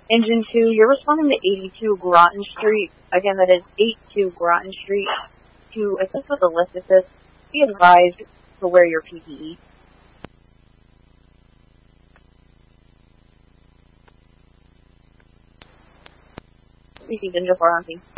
Engine 2, you're responding to 82 Groton Street. Again, that is 82 Groton Street. To assist with the lift assist, be advised to wear your PPE. Speaking Ninja 4 on scene.